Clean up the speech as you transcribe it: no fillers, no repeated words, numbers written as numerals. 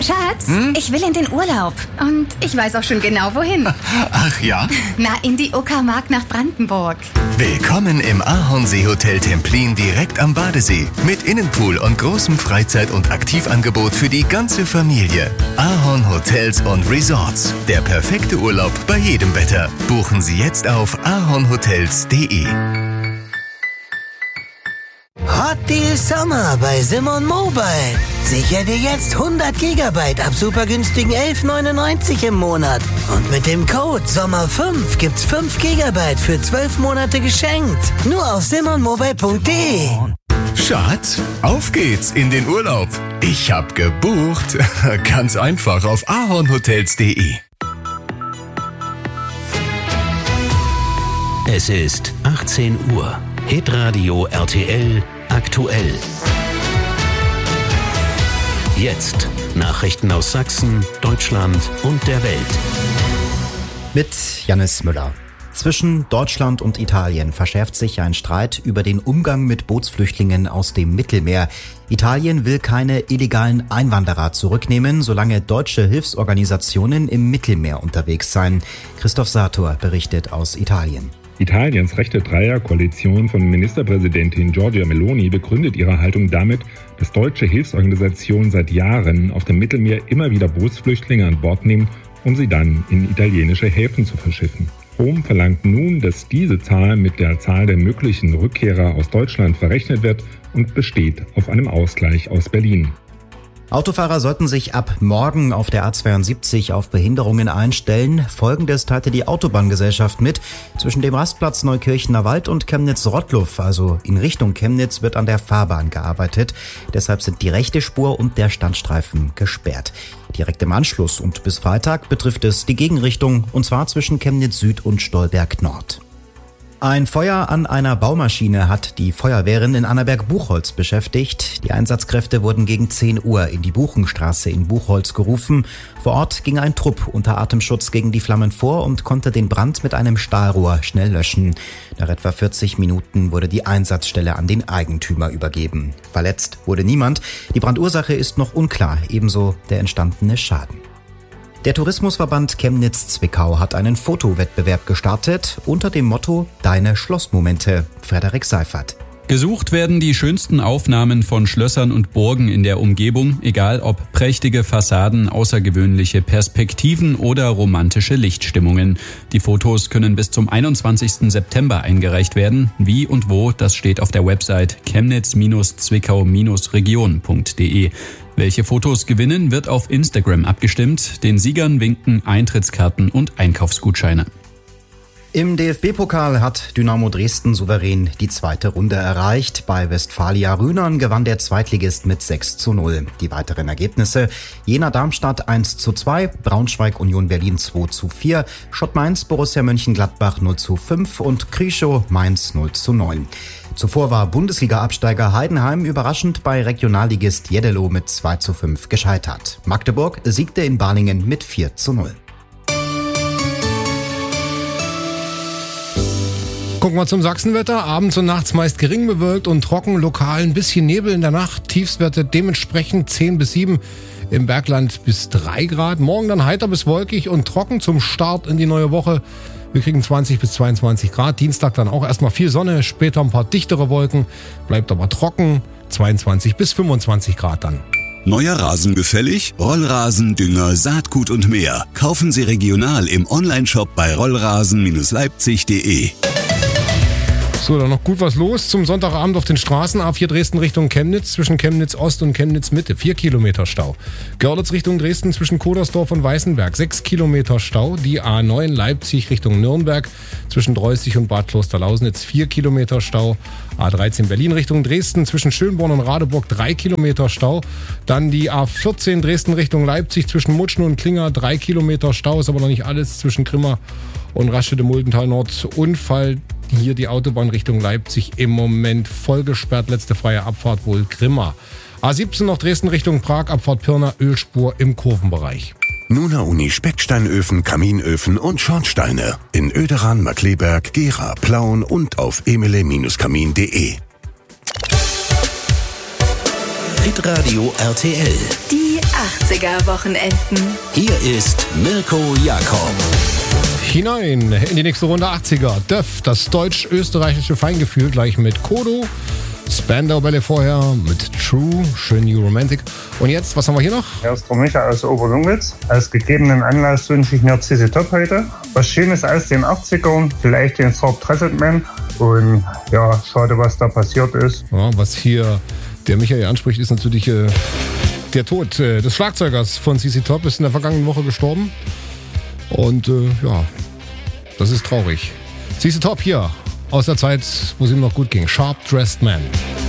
Schatz, ich will in den Urlaub. Und ich weiß auch schon genau, wohin. Ach ja? Na, in die Uckermark nach Brandenburg. Willkommen im Ahornsee-Hotel Templin direkt am Badesee. Mit Innenpool und großem Freizeit- und Aktivangebot für die ganze Familie. Ahorn Hotels und Resorts. Der perfekte Urlaub bei jedem Wetter. Buchen Sie jetzt auf ahornhotels.de. Hot Deal Sommer bei Simon Mobile. Sicher dir jetzt 100 GB ab super günstigen 11,99 im Monat. Und mit dem Code SOMMER5 gibt's 5 GB für 12 Monate geschenkt. Nur auf simonmobile.de. Schatz, auf geht's in den Urlaub. Ich hab gebucht. Ganz einfach auf ahornhotels.de. Es ist 18 Uhr. Hitradio RTL aktuell. Jetzt Nachrichten aus Sachsen, Deutschland und der Welt. Mit Jannis Müller. Zwischen Deutschland und Italien verschärft sich ein Streit über den Umgang mit Bootsflüchtlingen aus dem Mittelmeer. Italien will keine illegalen Einwanderer zurücknehmen, solange deutsche Hilfsorganisationen im Mittelmeer unterwegs seien. Christoph Sator berichtet aus Italien. Italiens rechte Dreierkoalition von Ministerpräsidentin Giorgia Meloni begründet ihre Haltung damit, dass deutsche Hilfsorganisationen seit Jahren auf dem Mittelmeer immer wieder Bootsflüchtlinge an Bord nehmen, um sie dann in italienische Häfen zu verschiffen. Rom verlangt nun, dass diese Zahl mit der Zahl der möglichen Rückkehrer aus Deutschland verrechnet wird und besteht auf einem Ausgleich aus Berlin. Autofahrer sollten sich ab morgen auf der A72 auf Behinderungen einstellen. Folgendes teilte die Autobahngesellschaft mit. Zwischen dem Rastplatz Neukirchener Wald und Chemnitz-Rottluff, also in Richtung Chemnitz, wird an der Fahrbahn gearbeitet. Deshalb sind die rechte Spur und der Standstreifen gesperrt. Direkt im Anschluss und bis Freitag betrifft es die Gegenrichtung, und zwar zwischen Chemnitz Süd und Stolberg Nord. Ein Feuer an einer Baumaschine hat die Feuerwehren in Annaberg-Buchholz beschäftigt. Die Einsatzkräfte wurden gegen 10 Uhr in die Buchenstraße in Buchholz gerufen. Vor Ort ging ein Trupp unter Atemschutz gegen die Flammen vor und konnte den Brand mit einem Stahlrohr schnell löschen. Nach etwa 40 Minuten wurde die Einsatzstelle an den Eigentümer übergeben. Verletzt wurde niemand. Die Brandursache ist noch unklar, ebenso der entstandene Schaden. Der Tourismusverband Chemnitz-Zwickau hat einen Fotowettbewerb gestartet unter dem Motto Deine Schlossmomente. Frederik Seifert. Gesucht werden die schönsten Aufnahmen von Schlössern und Burgen in der Umgebung, egal ob prächtige Fassaden, außergewöhnliche Perspektiven oder romantische Lichtstimmungen. Die Fotos können bis zum 21. September eingereicht werden. Wie und wo, das steht auf der Website chemnitz-zwickau-region.de. Welche Fotos gewinnen, wird auf Instagram abgestimmt. Den Siegern winken Eintrittskarten und Einkaufsgutscheine. Im DFB-Pokal hat Dynamo Dresden souverän die zweite Runde erreicht. Bei Westfalia Rühnern gewann der Zweitligist mit 6:0. Die weiteren Ergebnisse: Jena Darmstadt 1:2, Braunschweig Union Berlin 2:4, Schott Mainz Borussia Mönchengladbach 0:5 und Krischow Mainz 0:9. Zuvor war Bundesliga-Absteiger Heidenheim überraschend bei Regionalligist Jeddelo mit 2:5 gescheitert. Magdeburg siegte in Balingen mit 4:0. Gucken wir zum Sachsenwetter. Abends und nachts meist gering bewölkt und trocken, lokal ein bisschen Nebel in der Nacht. Tiefstwerte dementsprechend 10 bis 7, im Bergland bis 3 Grad. Morgen dann heiter bis wolkig und trocken zum Start in die neue Woche. Wir kriegen 20 bis 22 Grad. Dienstag dann auch erstmal viel Sonne, später ein paar dichtere Wolken. Bleibt aber trocken, 22 bis 25 Grad dann. Neuer Rasen gefällig? Rollrasen, Dünger, Saatgut und mehr. Kaufen Sie regional im Onlineshop bei rollrasen-leipzig.de. So, dann noch gut was los zum Sonntagabend auf den Straßen. A4 Dresden Richtung Chemnitz, zwischen Chemnitz Ost und Chemnitz Mitte, 4 Kilometer Stau. Görlitz Richtung Dresden zwischen Kodersdorf und Weißenberg, 6 Kilometer Stau. Die A9 Leipzig Richtung Nürnberg, zwischen Dreußig und Bad Klosterlausnitz, 4 Kilometer Stau. A13 Berlin Richtung Dresden, zwischen Schönborn und Radeburg, 3 Kilometer Stau. Dann die A14 Dresden Richtung Leipzig, zwischen Mutschen und Klinger, 3 Kilometer Stau. Ist aber noch nicht alles, zwischen Grimma und Raststätte-Muldental Nord. Unfall. Hier die Autobahn Richtung Leipzig im Moment voll gesperrt. Letzte freie Abfahrt wohl Grimma. A17 noch Dresden Richtung Prag, Abfahrt Pirna, Ölspur im Kurvenbereich. Nuna Uni Specksteinöfen, Kaminöfen und Schornsteine. In Oederan, Markleberg, Gera, Plauen und auf emele-kamin.de. Hitradio RTL. Die 80er-Wochenenden. Hier ist Mirko Jakob. Hinein in die nächste Runde 80er. Döff, das deutsch-österreichische Feingefühl, gleich mit Kodo. Spandau Ballet vorher mit True, schön New Romantic. Und jetzt, was haben wir hier noch? Hier ist der Micha aus Oberlungwitz. Als gegebenen Anlass wünsche ich mir ZZ Top heute. Was Schönes aus den 80ern, vielleicht den Thorpe Treasure Man. Und ja, schade, was da passiert ist. Ja, was hier der Michael anspricht, ist natürlich der Tod des Schlagzeugers von ZZ Top. Ist in der vergangenen Woche gestorben. Und ja, das ist traurig. ZZ Top hier aus der Zeit, wo es ihm noch gut ging. Sharp Dressed Man.